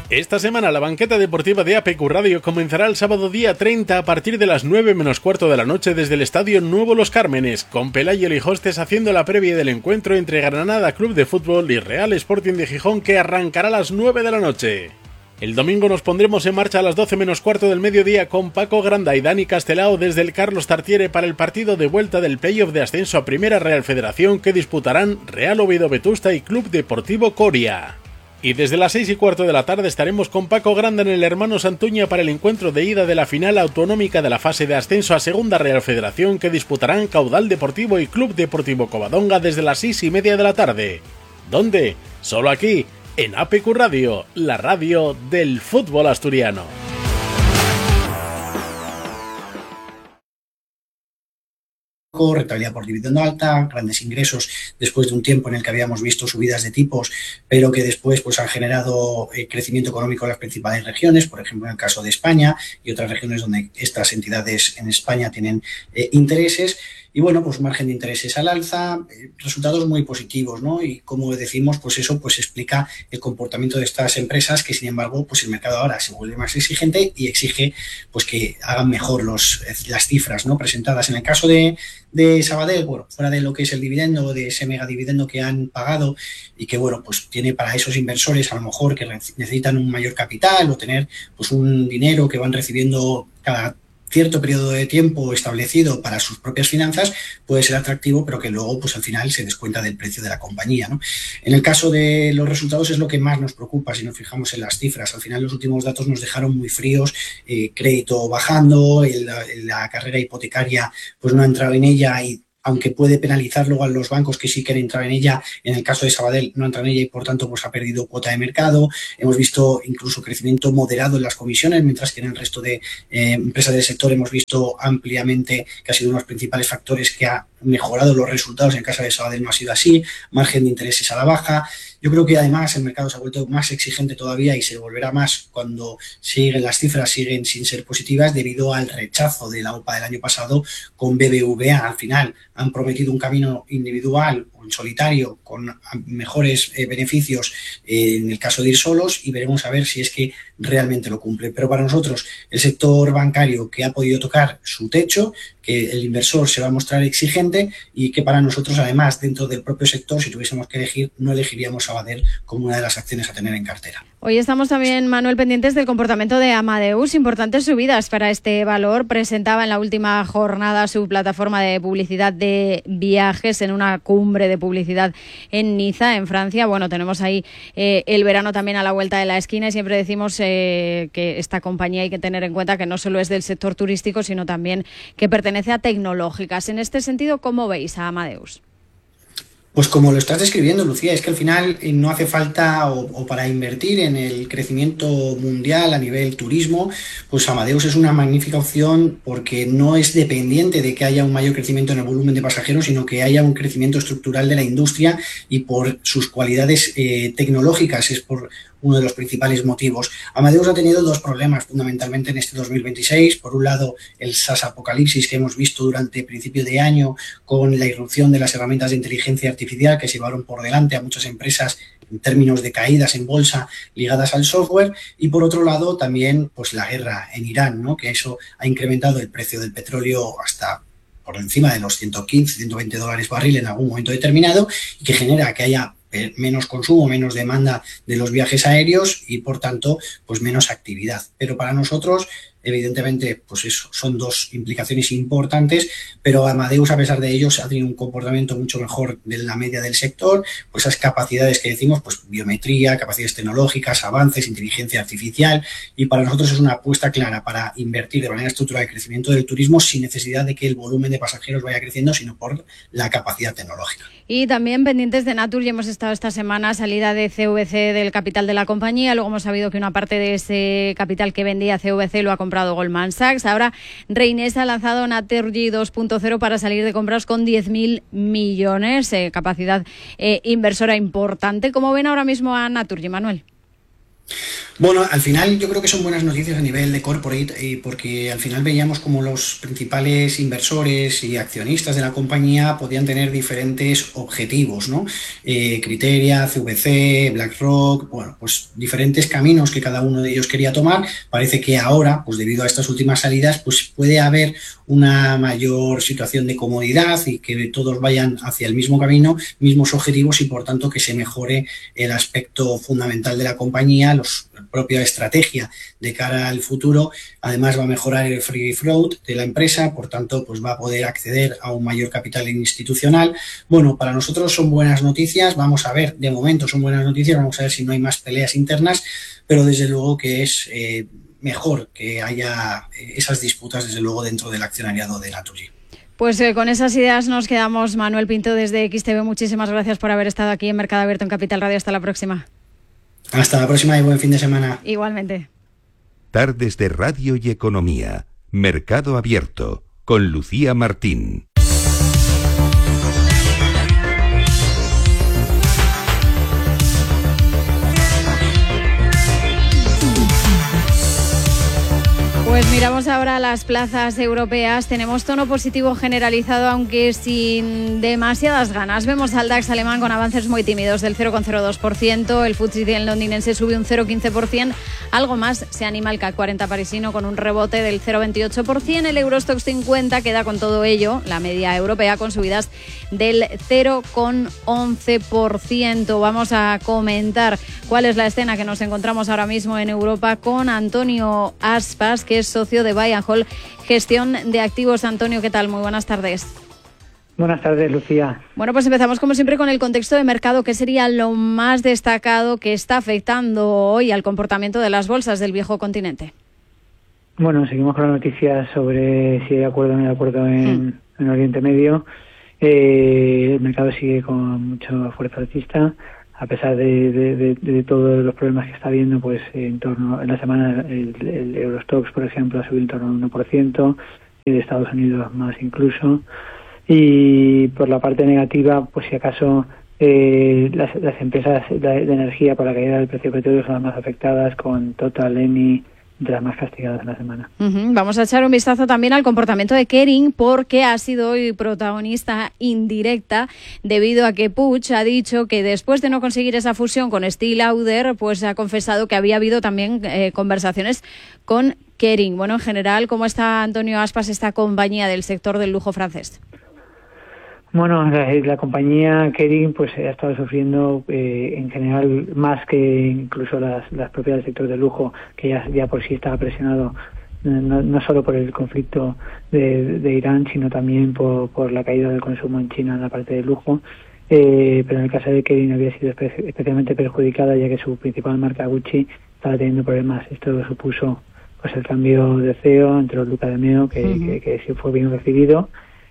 Esta semana la banqueta deportiva de APQ Radio comenzará el sábado día 30 a partir de las 9 menos cuarto de la noche desde el Estadio Nuevo Los Cármenes, con Pelayo Lijostes haciendo la previa del encuentro entre Granada Club de Fútbol y Real Sporting de Gijón, que arrancará a las 9 de la noche. El domingo nos pondremos en marcha a las 12 menos cuarto del mediodía con Paco Granda y Dani Castelao desde el Carlos Tartiere para el partido de vuelta del playoff de ascenso a Primera Real Federación que disputarán Real Oviedo Vetusta y Club Deportivo Coria. Y desde las 6 y cuarto de la tarde estaremos con Paco Granda en el Hermano Santuña para el encuentro de ida de la final autonómica de la fase de ascenso a Segunda Real Federación que disputarán Caudal Deportivo y Club Deportivo Covadonga desde las 6:30 de la tarde. ¿Dónde? Solo aquí, en APQ Radio, la radio del fútbol asturiano. Rentabilidad por dividendo alta, grandes ingresos después de un tiempo en el que habíamos visto subidas de tipos, pero que después pues han generado crecimiento económico en las principales regiones, por ejemplo en el caso de España y otras regiones donde estas entidades en España tienen intereses. Y bueno, pues margen de intereses al alza, resultados muy positivos, ¿no? Y como decimos, pues eso pues explica el comportamiento de estas empresas que, sin embargo, pues el mercado ahora se vuelve más exigente y exige pues que hagan mejor las cifras, ¿no?, presentadas. En el caso de Sabadell, bueno, fuera de lo que es el dividendo, de ese megadividendo que han pagado y que, bueno, pues tiene para esos inversores a lo mejor que necesitan un mayor capital o tener pues un dinero que van recibiendo cada cierto periodo de tiempo establecido para sus propias finanzas, puede ser atractivo, pero que luego pues al final se descuenta del precio de la compañía, ¿no? En el caso de los resultados es lo que más nos preocupa si nos fijamos en las cifras. Al final los últimos datos nos dejaron muy fríos, crédito bajando, la carrera hipotecaria pues no ha entrado en ella y aunque puede penalizar luego a los bancos que sí quieren entrar en ella, en el caso de Sabadell no entra en ella y por tanto pues ha perdido cuota de mercado. Hemos visto incluso crecimiento moderado en las comisiones, mientras que en el resto de empresas del sector hemos visto ampliamente que ha sido uno de los principales factores que ha mejorado los resultados. En el caso de Sabadell no ha sido así, margen de intereses a la baja. Yo creo que además el mercado se ha vuelto más exigente todavía y se volverá más cuando las cifras siguen sin ser positivas debido al rechazo de la OPA del año pasado con BBVA. Al final han prometido un camino individual o en solitario con mejores beneficios en el caso de ir solos y veremos a ver si es que realmente lo cumple. Pero para nosotros el sector bancario que ha podido tocar su techo, que el inversor se va a mostrar exigente y que para nosotros además dentro del propio sector, si tuviésemos que elegir, no elegiríamos Sabadell como una de las acciones a tener en cartera. Hoy estamos también, Manuel, pendientes del comportamiento de Amadeus. Importantes subidas para este valor. Presentaba en la última jornada su plataforma de publicidad de viajes en una cumbre de publicidad en Niza, en Francia. Bueno, tenemos ahí el verano también a la vuelta de la esquina y siempre decimos que esta compañía hay que tener en cuenta que no solo es del sector turístico, sino también que pertenece a tecnológicas. En este sentido, ¿cómo veis a Amadeus? Pues como lo estás describiendo, Lucía, es que al final no hace falta o para invertir en el crecimiento mundial a nivel turismo, pues Amadeus es una magnífica opción porque no es dependiente de que haya un mayor crecimiento en el volumen de pasajeros, sino que haya un crecimiento estructural de la industria y por sus cualidades tecnológicas es por uno de los principales motivos. Amadeus ha tenido dos problemas fundamentalmente en este 2026. Por un lado, el SaaS apocalipsis que hemos visto durante principio de año con la irrupción de las herramientas de inteligencia artificial que se llevaron por delante a muchas empresas en términos de caídas en bolsa ligadas al software, y por otro lado también pues la guerra en Irán, ¿no?, que eso ha incrementado el precio del petróleo hasta por encima de los $115-120 barril en algún momento determinado y que genera que haya menos consumo, menos demanda de los viajes aéreos y por tanto pues menos actividad. Pero para nosotros evidentemente pues eso son dos implicaciones importantes, pero Amadeus a pesar de ello ha tenido un comportamiento mucho mejor de la media del sector, pues esas capacidades que decimos, pues biometría, capacidades tecnológicas, avances, inteligencia artificial, y para nosotros es una apuesta clara para invertir de manera estructural el crecimiento del turismo sin necesidad de que el volumen de pasajeros vaya creciendo, sino por la capacidad tecnológica. Y también pendientes de Naturgy, hemos estado esta semana salida de CVC del capital de la compañía, luego hemos sabido que una parte de ese capital que vendía CVC lo ha comprado Goldman Sachs. Ahora Reines ha lanzado Naturgy 2.0 para salir de compras con 10.000 millones, capacidad inversora importante. ¿Cómo ven ahora mismo a Naturgy, Manuel? Bueno, al final yo creo que son buenas noticias a nivel de corporate, porque al final veíamos como los principales inversores y accionistas de la compañía podían tener diferentes objetivos, ¿no? Criteria, CVC, BlackRock, bueno, pues diferentes caminos que cada uno de ellos quería tomar. Parece que ahora, pues debido a estas últimas salidas, pues puede haber una mayor situación de comodidad y que todos vayan hacia el mismo camino, mismos objetivos y por tanto que se mejore el aspecto fundamental de la compañía, la propia estrategia de cara al futuro. Además va a mejorar el free float de la empresa, por tanto pues va a poder acceder a un mayor capital institucional. Bueno, para nosotros son buenas noticias, vamos a ver, de momento son buenas noticias, vamos a ver si no hay más peleas internas, pero desde luego que es mejor que haya esas disputas desde luego dentro del accionariado de Naturgy. Pues con esas ideas nos quedamos. Manuel Pinto desde XTV, muchísimas gracias por haber estado aquí en Mercado Abierto en Capital Radio. Hasta la próxima. Hasta la próxima y buen fin de semana. Igualmente. Tardes de Radio y Economía. Mercado Abierto con Lucía Martín. Pues miramos ahora las plazas europeas. Tenemos tono positivo generalizado, aunque sin demasiadas ganas. Vemos al DAX alemán con avances muy tímidos del 0,02%. El FTSE londinense sube un 0,15%. Algo más se anima el CAC 40 parisino con un rebote del 0,28%. El Eurostoxx 50 queda con todo ello, la media europea, con subidas del 0,11%. Vamos a comentar cuál es la escena que nos encontramos ahora mismo en Europa con Antonio Aspas, que es socio de Buy and Hold Gestión de Activos. Antonio, ¿qué tal? Muy buenas tardes. Buenas tardes, Lucía. Bueno, pues empezamos como siempre con el contexto de mercado. ¿Qué sería lo más destacado que está afectando hoy al comportamiento de las bolsas del viejo continente? Bueno, seguimos con las noticias sobre si hay acuerdo o no hay acuerdo en Oriente Medio. El mercado sigue con mucha fuerza alcista, a pesar de todos los problemas que está habiendo. Pues en la semana el Eurostoxx, por ejemplo, ha subido en torno al 1%, y de Estados Unidos más incluso. Y por la parte negativa, pues si acaso las empresas de energía por la caída del precio del petróleo son las más afectadas, con Total, Eni, de las más castigadas en la semana. Vamos a echar un vistazo también al comportamiento de Kering, porque ha sido hoy protagonista indirecta debido a que Puig ha dicho que después de no conseguir esa fusión con Estée Lauder, pues ha confesado que había habido también conversaciones con Kering. Bueno, en general, ¿cómo está, Antonio Aspas, esta compañía del sector del lujo francés? Bueno, la compañía Kering pues ha estado sufriendo en general más que incluso las propias del sector del lujo, que ya por sí estaba presionado no solo por el conflicto de Irán, sino también por la caída del consumo en China en la parte del lujo. Pero en el caso de Kering había sido especialmente perjudicada, ya que su principal marca, Gucci, estaba teniendo problemas. Esto supuso pues el cambio de CEO entre Luca de Meo, que sí fue bien recibido.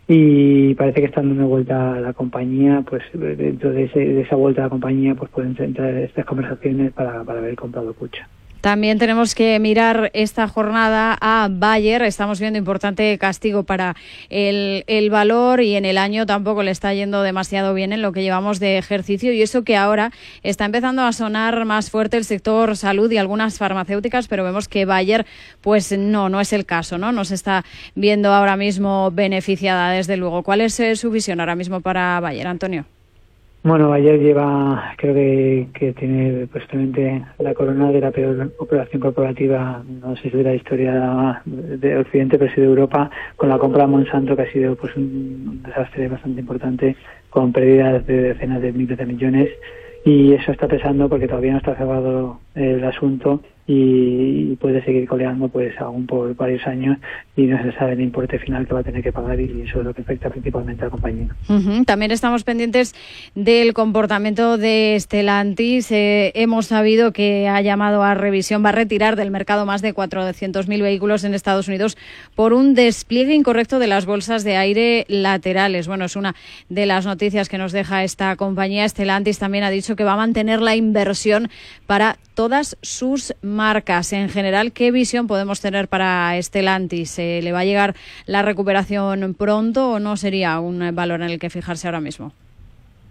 Y parece que están dando vuelta a la compañía. Pues dentro de esa vuelta a la compañía pues pueden entrar estas conversaciones para haber comprado Puig. También tenemos que mirar esta jornada a Bayer. Estamos viendo importante castigo para el valor, y en el año tampoco le está yendo demasiado bien en lo que llevamos de ejercicio, y eso que ahora está empezando a sonar más fuerte el sector salud y algunas farmacéuticas, pero vemos que Bayer pues no es el caso, ¿no? No se está viendo ahora mismo beneficiada, desde luego. ¿Cuál es su visión ahora mismo para Bayer, Antonio? Bueno, Bayer creo que tiene posiblemente la corona de la peor operación corporativa, no sé si de la historia de Occidente, pero sí de Europa, con la compra de Monsanto, que ha sido pues un desastre bastante importante, con pérdidas de decenas de miles de millones, y eso está pesando porque todavía no está cerrado el asunto y puede seguir coleando pues aún por varios años, y no se sabe el importe final que va a tener que pagar, y eso es lo que afecta principalmente a la compañía. También estamos pendientes del comportamiento de Stellantis. Hemos sabido que ha llamado a revisión, va a retirar del mercado más de 400.000 vehículos en Estados Unidos por un despliegue incorrecto de las bolsas de aire laterales. Bueno, es una de las noticias que nos deja esta compañía. Stellantis también ha dicho que va a mantener la inversión para todas sus marcas. En general, ¿qué visión podemos tener para Stellantis? ¿Le va a llegar la recuperación pronto o no sería un valor en el que fijarse ahora mismo?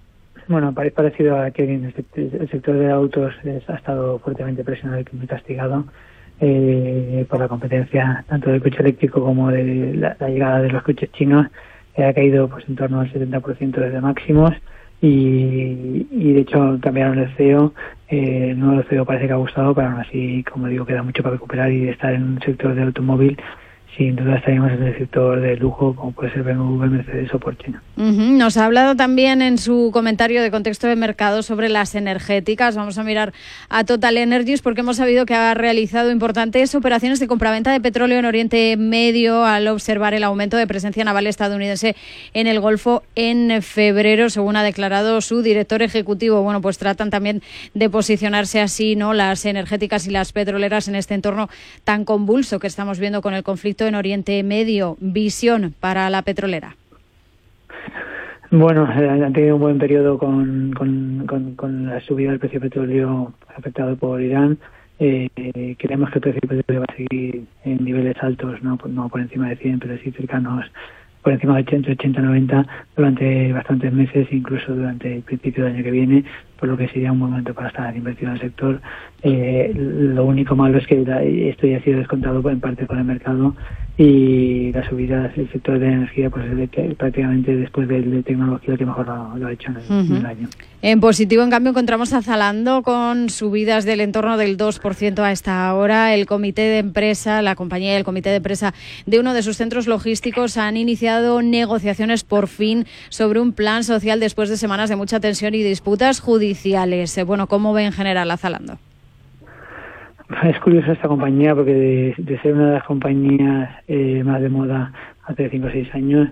Bueno, parecido a que el sector de autos ha estado fuertemente presionado y muy castigado por la competencia tanto del coche eléctrico como de la llegada de los coches chinos. Ha caído pues en torno al 70% desde máximos y de hecho cambiaron el CEO. El nuevo CEO parece que ha gustado, pero aún así, como digo, queda mucho para recuperar y estar en un sector de automóvil. Sin duda estaríamos en el sector de lujo, como puede ser BMW, Mercedes o Porsche. Nos ha hablado también en su comentario de contexto de mercado sobre las energéticas. Vamos a mirar a Total Energies porque hemos sabido que ha realizado importantes operaciones de compraventa de petróleo en Oriente Medio al observar el aumento de presencia naval estadounidense en el Golfo en febrero, según ha declarado su director ejecutivo. Bueno, pues tratan también de posicionarse así, ¿no?, las energéticas y las petroleras en este entorno tan convulso que estamos viendo con el conflicto en Oriente Medio. Visión para la petrolera. Bueno, han tenido un buen periodo con la subida del precio del petróleo afectado por Irán. Creemos que el precio del petróleo va a seguir en niveles altos, no por encima de 100, pero sí cercanos por encima de 80, 90 durante bastantes meses, incluso durante el principio del año que viene, por lo que sería un buen momento para estar invertido en el sector. Lo único malo es que esto ya ha sido descontado en parte por el mercado y la subida del sector de energía pues es prácticamente después de tecnología que mejor lo ha hecho en el año. En positivo, en cambio, encontramos a Zalando con subidas del entorno del 2% a esta hora. El comité de empresa, la compañía y el comité de empresa de uno de sus centros logísticos han iniciado negociaciones por fin sobre un plan social después de semanas de mucha tensión y disputas judiciales. Bueno, ¿cómo ve en general a Zalando? Es curioso esta compañía porque de ser una de las compañías más de moda hace 5 o 6 años,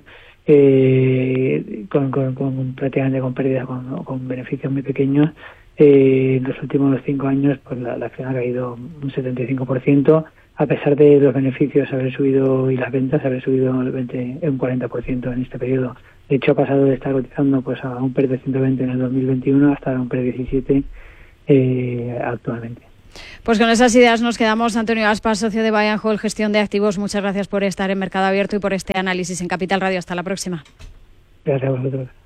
prácticamente con pérdidas, con beneficios muy pequeños, en los últimos 5 años pues la acción ha caído un 75%, a pesar de los beneficios haber subido y las ventas haber subido un 40% en este periodo. De hecho, ha pasado de estar cotizando pues a un PER de 120 en el 2021 hasta un PER de 17 actualmente. Pues con esas ideas nos quedamos. Antonio Aspas, socio de Buy and Hold Gestión de Activos, muchas gracias por estar en Mercado Abierto y por este análisis en Capital Radio. Hasta la próxima. Gracias a vosotros.